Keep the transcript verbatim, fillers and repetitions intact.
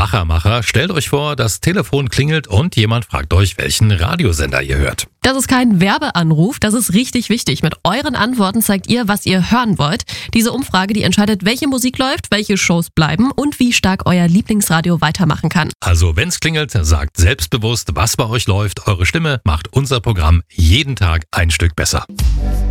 Wachermacher. Stellt euch vor, das Telefon klingelt und jemand fragt euch, welchen Radiosender ihr hört. Das ist kein Werbeanruf, das ist richtig wichtig. Mit euren Antworten zeigt ihr, was ihr hören wollt. Diese Umfrage, die entscheidet, welche Musik läuft, welche Shows bleiben und wie stark euer Lieblingsradio weitermachen kann. Also wenn's klingelt, sagt selbstbewusst, was bei euch läuft. Eure Stimme macht unser Programm jeden Tag ein Stück besser.